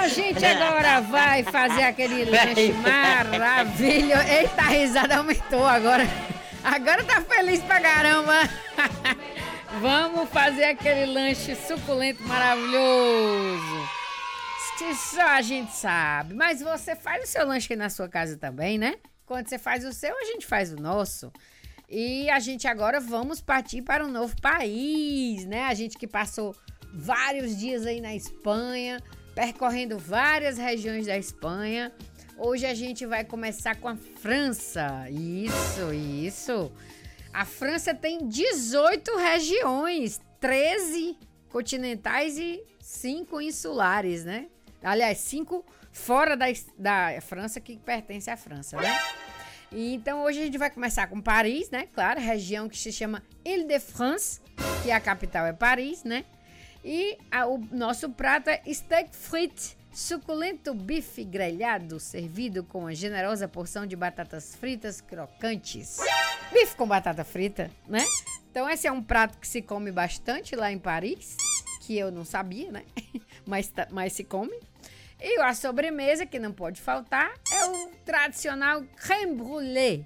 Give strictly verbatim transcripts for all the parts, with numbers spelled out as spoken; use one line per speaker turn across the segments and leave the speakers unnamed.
A gente agora vai fazer aquele lanche maravilhoso. Eita, a risada aumentou agora. Agora tá feliz pra caramba. Vamos fazer aquele lanche suculento, maravilhoso. Que só a gente sabe. Mas você faz o seu lanche aí na sua casa também, né? Quando você faz o seu, a gente faz o nosso. E a gente agora vamos partir para um novo país, né? A gente que passou vários dias aí na Espanha, percorrendo várias regiões da Espanha. Hoje a gente vai começar com a França. Isso, isso. A França tem dezoito regiões, treze continentais e cinco insulares, né? Aliás, cinco fora da, da França que pertence à França, né? E então hoje a gente vai começar com Paris, né? Claro, região que se chama Île-de-France, que a capital é Paris, né? E a, o nosso prato é steak frites, suculento bife grelhado, servido com uma generosa porção de batatas fritas crocantes. Bife com batata frita, né? Então esse é um prato que se come bastante lá em Paris, que eu não sabia, né? Mas, mas se come. E a sobremesa, que não pode faltar, é o tradicional crème brûlée.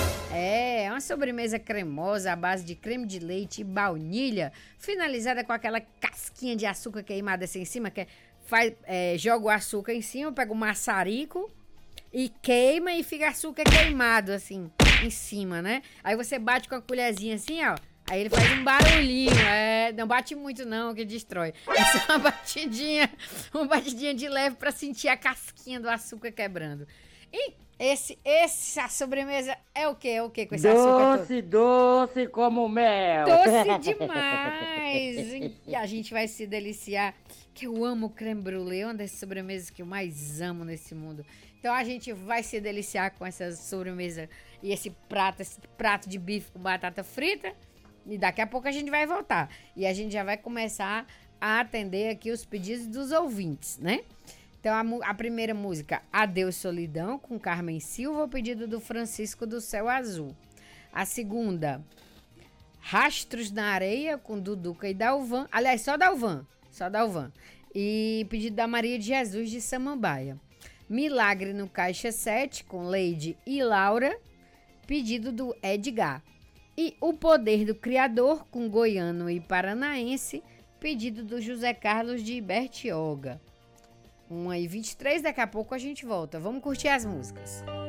É, uma sobremesa cremosa à base de creme de leite e baunilha, finalizada com aquela casquinha de açúcar queimada assim em cima, que é, faz, é, joga o açúcar em cima, pega o maçarico e queima e fica açúcar queimado assim em cima, né? Aí você bate com a colherzinha assim, ó. Aí ele faz um barulhinho, é, não bate muito não, que destrói. É só uma batidinha, uma batidinha de leve pra sentir a casquinha do açúcar quebrando. E esse, esse, a sobremesa é o quê? É o quê com esse
doce,
açúcar todo?
Doce, doce como mel.
Doce demais. E a gente vai se deliciar, que eu amo creme brulee, uma das sobremesas que eu mais amo nesse mundo. Então a gente vai se deliciar com essa sobremesa e esse prato, esse prato de bife com batata frita. E daqui a pouco a gente vai voltar. E a gente já vai começar a atender aqui os pedidos dos ouvintes, né? Então, a, a primeira música, Adeus Solidão, com Carmen Silva, o pedido do Francisco do Céu Azul. A segunda, Rastros na Areia, com Duduca e Dalvan. Aliás, só Dalvan, só Dalvan. E pedido da Maria de Jesus de Samambaia. Milagre no Caixa sete, com Leide e Laura, pedido do Edgar. E O Poder do Criador, com Goiano e Paranaense, pedido do José Carlos de Bertioga. uma e vinte e três, daqui a pouco a gente volta. Vamos curtir as músicas.